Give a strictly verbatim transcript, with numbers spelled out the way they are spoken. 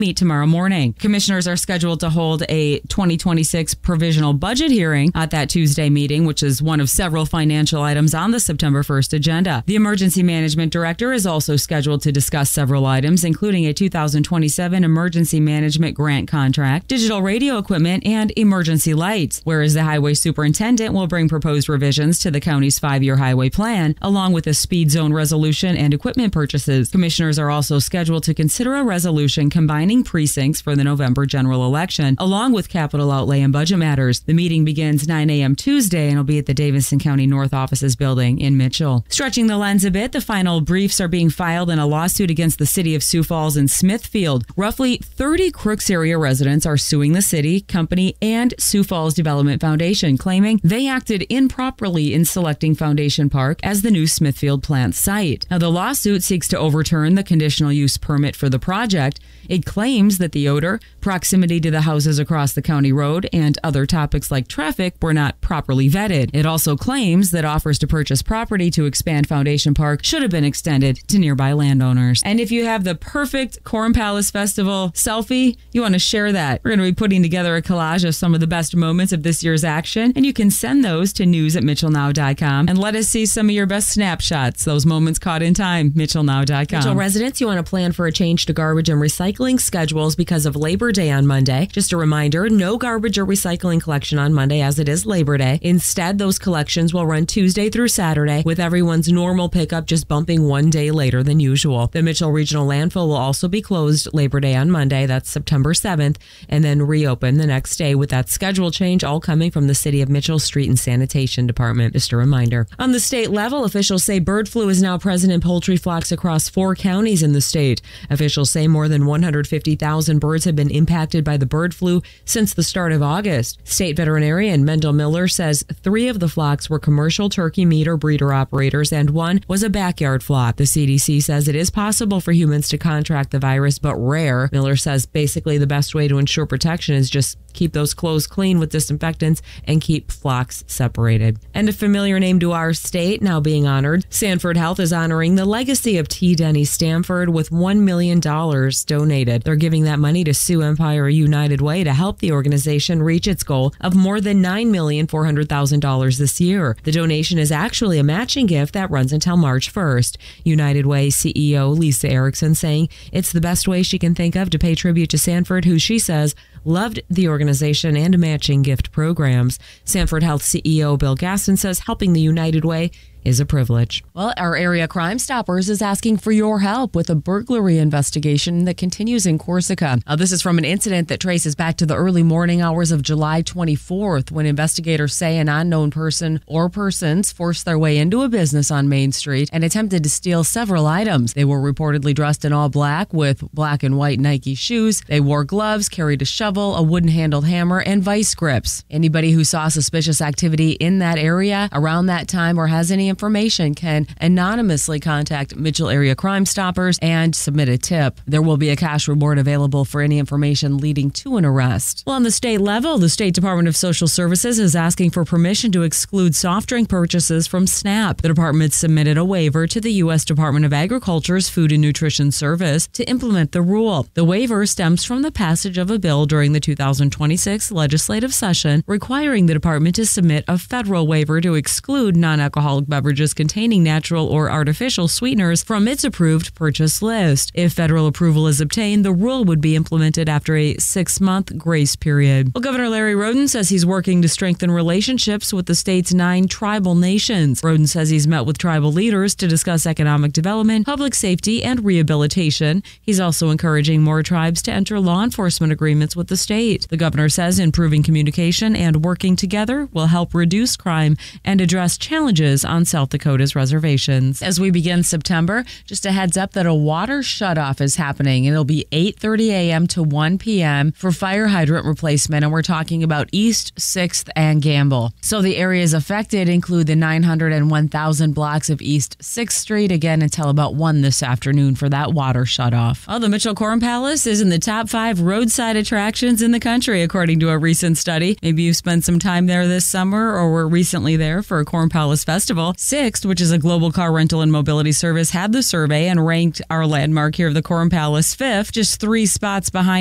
meet tomorrow morning. Commissioners are scheduled to hold a twenty twenty-six provisional budget hearing at that Tuesday meeting, which is one of several financial items on the September first agenda. The Emergency Management Director is also scheduled to discuss several items, including a two thousand twenty-seven Emergency Management Grant contract, digital radio equipment, and emergency lights, whereas the Highway Superintendent will bring proposed revisions to the county's five-year highway plan, along with a speed zone resolution and equipment purchases. Commissioners are also scheduled to consider a resolution combining precincts for the November general election, along with capital outlay and budget matters. The meeting begins nine a.m. Tuesday and will be at the Davidson County North Offices building in Mitchell. Stretching the lens a bit, the final briefs are being filed in a lawsuit against the city of Sioux Falls and Smithfield. Roughly thirty Crooks area residents are suing the city, company, and Sioux Falls Development Foundation, claiming they acted improperly in selecting Foundation Park as the new Smithfield plant site. Now, the lawsuit seeks to overturn the conditional use permit for the project. It claims that the odor, proximity to the houses across the county road, and other topics like traffic were not properly vetted. It also claims that offers to purchase property to expand Foundation Park should have been extended to nearby landowners. And if you have the perfect Corn Palace Festival selfie, you want to share that. We're going to be putting together a collage of some of the best moments of this year's action, and you can send those to news at mitchell now dot com and let us see some of your best snapshots, those moments caught in time, mitchell now dot com. Mitchell residents, you want to plan for a change to garbage and recycling schedules because of Labor Day on Monday. Just a reminder, no garbage or recycling collection on Monday as it is Labor Day. Instead, those collections will run Tuesday through Saturday, with everyone's normal pickup just bumping one day later than usual. The Mitchell Regional Landfill will also be closed Labor Day on Monday, that's September seventh, and then reopen the next day, with that schedule change all coming from the City of Mitchell Street and Sanitation Department. Just a reminder. On the state level, officials say bird flu is now present in poultry flocks across four counties in the state. Officials say more than one hundred fifty thousand birds have been impacted by the bird flu since the start of August. State veterinarian Mendel Miller says three of the flocks were commercial turkey meat or breeder operators, and one was a backyard flock. The C D C says it is possible for humans to contract the virus, but rare. Miller says basically the best way to ensure protection is just keep those clothes clean with disinfectants and keep flocks separated. And a familiar name to our state now being honored. Sanford Health is honoring the legacy of T. Denny Stanford with one million dollars donated. They're giving that money to Sioux Empire United Way to help the organization reach its goal of more than nine million four hundred thousand dollars this year. The donation is actually a matching gift that runs until March first. United Way C E O Lisa Erickson saying it's the best way she can think of to pay tribute to Sanford, who she says loved the organization and matching gift programs. Sanford Health C E O Bill Gaston says helping the United Way is a privilege. Well, our area Crime Stoppers is asking for your help with a burglary investigation that continues in Corsica. Uh, this is from an incident that traces back to the early morning hours of July twenty-fourth, when investigators say an unknown person or persons forced their way into a business on Main Street and attempted to steal several items. They were reportedly dressed in all black with black and white Nike shoes. They wore gloves, carried a shovel, a wooden-handled hammer, and vice grips. Anybody who saw suspicious activity in that area around that time or has any information can anonymously contact Mitchell Area Crime Stoppers and submit a tip. There will be a cash reward available for any information leading to an arrest. Well, on the state level, the State Department of Social Services is asking for permission to exclude soft drink purchases from SNAP. The department submitted a waiver to the U S Department of Agriculture's Food and Nutrition Service to implement the rule. The waiver stems from the passage of a bill during the two thousand twenty-six legislative session requiring the department to submit a federal waiver to exclude non-alcoholic beverages beverages containing natural or artificial sweeteners from its approved purchase list. If federal approval is obtained, the rule would be implemented after a six-month grace period. Well, Governor Larry Roden says he's working to strengthen relationships with the state's nine tribal nations. Roden says he's met with tribal leaders to discuss economic development, public safety, and rehabilitation. He's also encouraging more tribes to enter law enforcement agreements with the state. The governor says improving communication and working together will help reduce crime and address challenges on South Dakota's reservations. As we begin September, just a heads up that a water shutoff is happening, and it'll be eight thirty a.m. to one p.m. for fire hydrant replacement, and we're talking about East, sixth, and Gamble. So the areas affected include the nine hundred and one thousand blocks of East sixth Street, again until about one this afternoon for that water shutoff. Oh, the Mitchell Corn Palace is in the top five roadside attractions in the country, according to a recent study. Maybe you've spent some time there this summer or were recently there for a Corn Palace Festival. Sixt, which is a global car rental and mobility service, had the survey and ranked our landmark here of the Coram Palace fifth, just three spots behind